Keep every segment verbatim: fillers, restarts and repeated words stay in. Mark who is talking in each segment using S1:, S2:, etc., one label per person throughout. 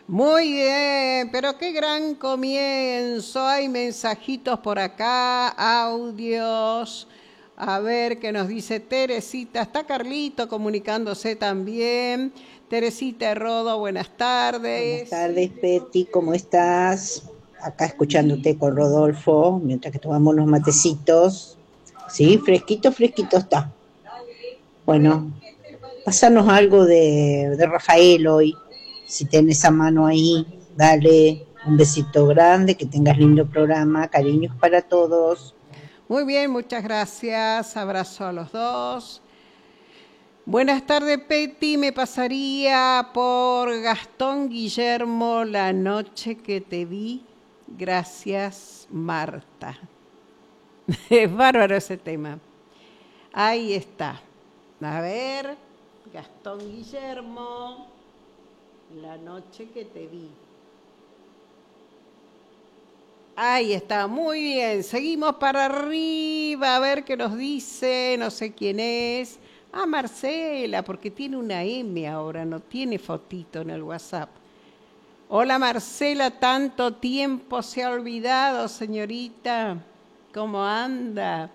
S1: Muy bien, pero qué gran comienzo. Hay mensajitos por acá, audios. A ver qué nos dice Teresita. Está Carlito comunicándose también. Teresita Rodo, buenas tardes.
S2: Buenas tardes, Betty, ¿cómo estás? Acá escuchándote con Rodolfo, mientras que tomamos unos matecitos. Sí, fresquito, fresquito está. Bueno, pásanos algo de, de Rafael hoy. Si tenés a mano ahí, dale un besito grande, que tengas lindo programa. Cariños para todos.
S1: Muy bien, muchas gracias. Abrazo a los dos. Buenas tardes, Peti. Me pasaría por Gastón Guillermo la noche que te vi. Gracias, Marta. Es bárbaro ese tema. Ahí está. A ver, Gastón Guillermo, la noche que te vi. Ahí está, muy bien. Seguimos para arriba a ver qué nos dice. No sé quién es. Ah, Marcela, porque tiene una M ahora, no tiene fotito en el WhatsApp. Hola Marcela, tanto tiempo se ha olvidado, señorita. ¿Cómo anda?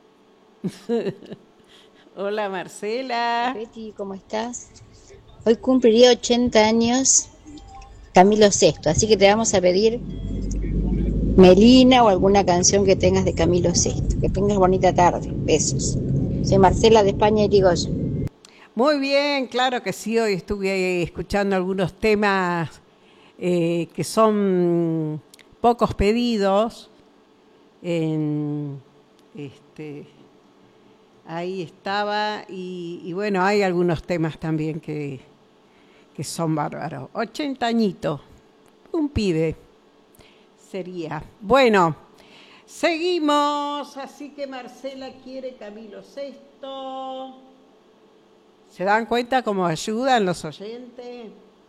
S1: Hola Marcela.
S3: Betty, ¿cómo estás? Hoy cumpliría ochenta años Camilo Sesto, así que te vamos a pedir Melina o alguna canción que tengas de Camilo Sesto. Que tengas bonita tarde. Besos. Soy Marcela de España y Irigoyen.
S1: Muy bien, claro que sí. Hoy estuve escuchando algunos temas eh, que son pocos pedidos. En, este, ahí estaba y, y bueno, hay algunos temas también que, que son bárbaros. ochenta añitos, un pibe sería. Bueno, seguimos, así que Marcela quiere Camilo Sesto. ¿Se dan cuenta cómo ayudan los oyentes?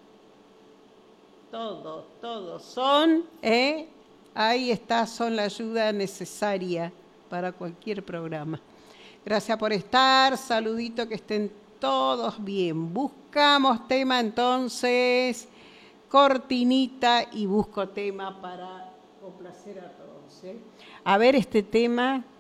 S1: Todos, todos son, ¿eh? Ahí está, son la ayuda necesaria para cualquier programa. Gracias por estar, saludito, que estén todos bien. Buscamos tema entonces, cortinita y busco tema para complacer a todos, ¿eh? A ver este tema.